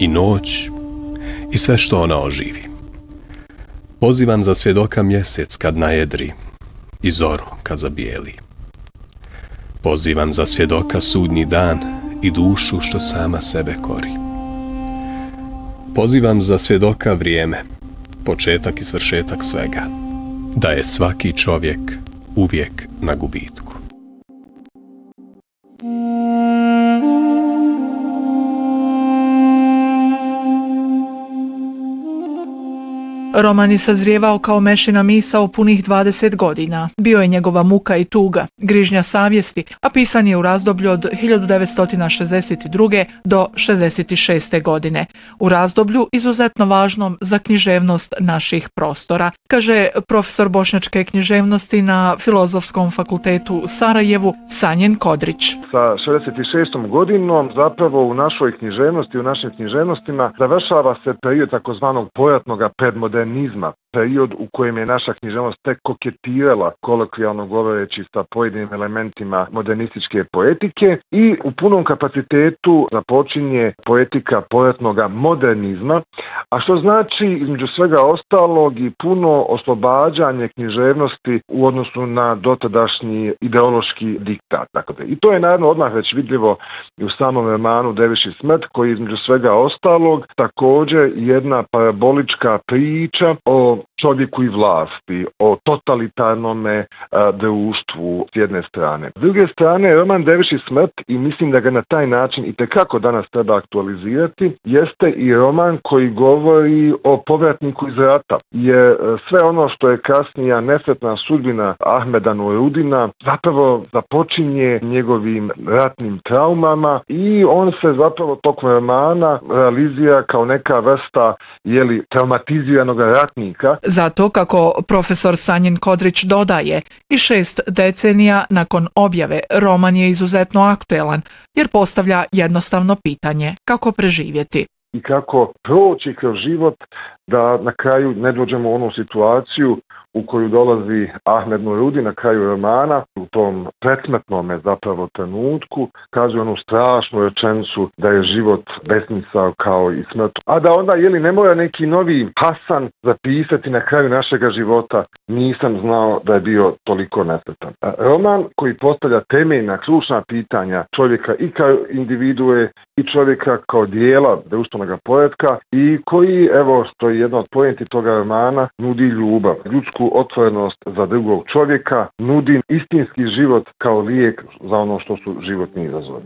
i noć i sve što ona oživi. Pozivam za svjedoka mjesec kad najedri i zoru kad zabijeli. Pozivam za svjedoka sudnji dan i dušu što sama sebe kori. Pozivam za svjedoka vrijeme, početak i svršetak svega, da je svaki čovjek uvijek na gubitku. Roman je sazrijevao kao mešina misao punih 20 godina. Bio je njegova muka i tuga, grižnja savjesti, a pisan je u razdoblju od 1962. do 66. godine. U razdoblju izuzetno važnom za književnost naših prostora, kaže profesor bošnjačke književnosti na Filozofskom fakultetu u Sarajevu Sanjen Kodrić. Sa 66. godinom zapravo u našoj književnosti, u našim književnostima završava se period takozvanog pojatnog predmodernizma, period u kojem je naša književnost tek koketirala, kolokvijalno govoreći, sa pojedinim elementima modernističke poetike i u punom kapacitetu započinje poetika pojatnog modernizma, a što znači između svega ostalog i puno oslobađanje književnosti u odnosu na dotadašnji ideološki diktat. I to je naravno odmah već vidljivo i u samom romanu Derviš i smrt, koji između svega ostalog također jedna parabolička priča o čovjeku i vlasti, o totalitarnome društvu s jedne strane. S druge strane, roman Derviš i smrt, i mislim da ga na taj način itekako danas treba aktualizirati, jeste i roman koji govori o povratniku iz rata. Jer sve ono što je kasnija nesretna sudbina Ahmeda Nurudina zapravo započinje njegovim ratnim traumama i on se zapravo tokom romana realizira kao neka vrsta traumatiziranog ratnika. Zato, kako profesor Sanjen Kodrić dodaje, i 6 decenija nakon objave roman je izuzetno aktuelan jer postavlja jednostavno pitanje kako preživjeti. I kako proći kroz život da na kraju ne dođemo u onu situaciju u koju dolazi Ahmed Nurudin na kraju romana, u tom predsmrtnom zapravo trenutku, kaže onu strašnu rečenicu da je život besmisao kao i smrt. A da onda ne mora neki novi Hasan zapisati na kraju našega života, nisam znao da je bio toliko nesretan. Roman koji postavlja temeljna, ključna pitanja čovjeka i kao individue i čovjeka kao dijela društvenog poretka i koji, evo što je jedna od pojenti toga romana, nudi ljubav, ljudsku otvorenost za drugog čovjeka, nudi istinski život kao lijek za ono što su životni izazovi.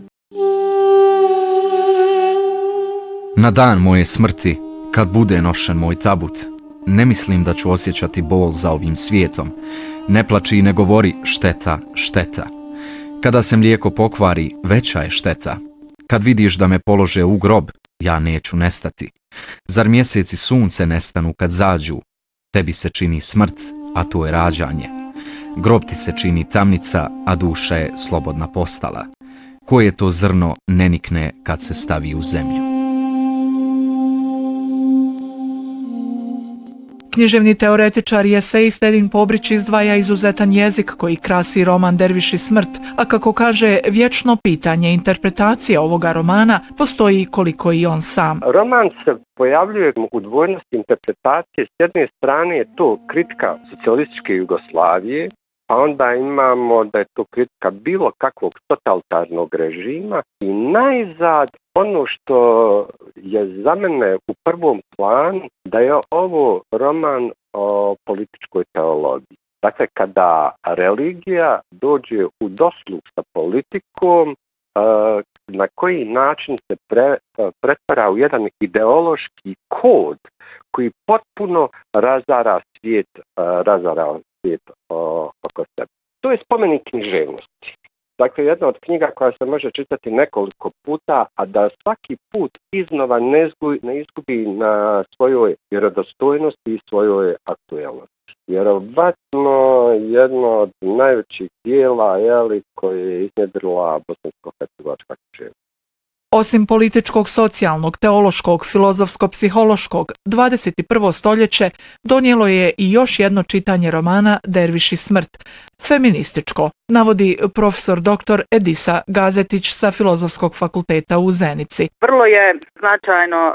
Na dan moje smrti, kad bude nošen moj tabut, ne mislim da ću osjećati bol za ovim svijetom. Ne plači i ne govori šteta, šteta. Kada se mlijeko pokvari, veća je šteta. Kad vidiš da me polože u grob, ja neću nestati. Zar mjeseci sunce nestanu kad zađu? Tebi se čini smrt, a to je rađanje. Grob ti se čini tamnica, a duša je slobodna postala. Koje to zrno ne nikne kad se stavi u zemlju? Književni teoretičar i esejist Edin Pobrić izdvaja izuzetan jezik koji krasi roman Derviš i smrt, a kako kaže, vječno pitanje interpretacije ovoga romana postoji koliko i on sam. Roman se pojavljuje u dvojnosti interpretacije. S jedne strane je to kritika socijalističke Jugoslavije, a onda imamo da je to kritika bilo kakvog totalitarnog režima i najzad ono što je za mene u prvom planu da je ovo roman o političkoj teologiji. Dakle, kada religija dođe u dosluh sa politikom, na koji način se pretvara u jedan ideološki kod koji potpuno razara svijet oko sebe. To je spomenik književnosti. Dakle, jedna od knjiga koja se može čitati nekoliko puta, a da svaki put iznova ne izgubi na svojoj vjerodostojnosti i svojoj aktuelnosti. Vjerovatno jedno od najvećih dijela koje je iznjedrila bosansko-hercegovačka književnost. Osim političkog, socijalnog, teološkog, filozofsko-psihološkog, 21. stoljeće donijelo je i još jedno čitanje romana Derviš i smrt, feminističko, navodi profesor dr. Edisa Gazetić sa Filozofskog fakulteta u Zenici. Vrlo je značajno